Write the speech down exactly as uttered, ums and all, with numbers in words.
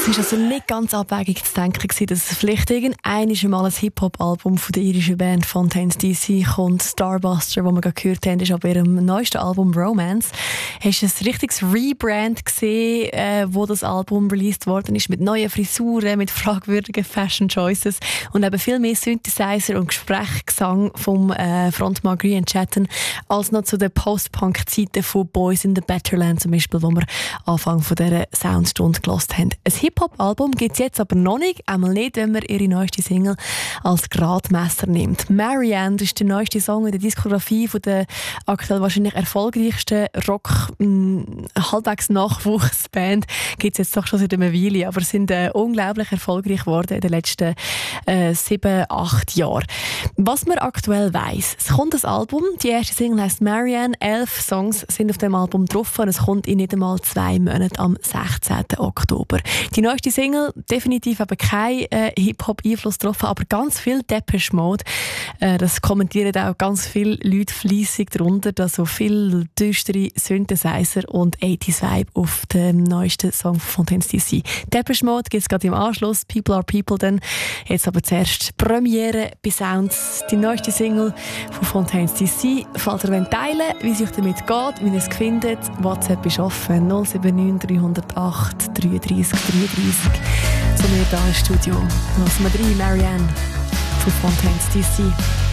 ist also nicht ganz abwegig zu denken gewesen, dass es vielleicht irgendein Mal ein Hip-Hop-Album von der irischen Band Fontaines D C kommt. Starbuster, das wir gerade gehört haben, ist ab ihrem neuesten Album Romance. Hast du ein richtiges Rebrand gesehen, äh, wo das Album released worden ist, mit neuen Frisuren, mit fragwürdigen Fashion Choices und eben viel mehr Synthesizer und Gesprächsgesang vom äh, Frontmann Grian Chatten als noch zu den Post-Punk-Zeiten von Boys in the Better Land zum Beispiel, wo wir Anfang von dieser Soundstunde gehört haben. Ein Hip-Hop-Album gibt es jetzt aber noch nicht, einmal nicht, wenn man ihre neueste Single als Gradmesser nimmt. Marianne, das ist der neueste Song in der Diskografie von der aktuell wahrscheinlich erfolgreichsten Rock- halbwegs Nachwuchsband. Gibt es jetzt doch schon seit einer Weile, aber sind äh, unglaublich erfolgreich geworden in den letzten äh, sieben, acht Jahren. Was man aktuell weiss, es kommt ein Album, die erste Single heisst Marianne, elf Songs sind auf dem Album drauf und es kommt in nicht einmal zwei Monaten am sechzehnten Oktober. Die neueste Single, definitiv aber kein äh, Hip-Hop-Einfluss drauf, aber ganz viel Depeche Mode. Äh, das kommentieren auch ganz viele Leute fleissig darunter, dass so viel düstere Synthesizer und achtziger-Vibe auf dem neuesten Song von Fontaines D C. Depeche Mode gibt es gerade im Anschluss, People Are People dann. Jetzt aber zuerst Premiere bei Sounds, die neueste Single von Fontaines D C. Falls ihr wollt teilen, wie es euch damit geht, wie ihr es findet, WhatsApp ist offen, null sieben neun drei null acht drei drei drei drei. Zu mir hier im Studio. Lassen wir rein, Marianne von Fontaines D C.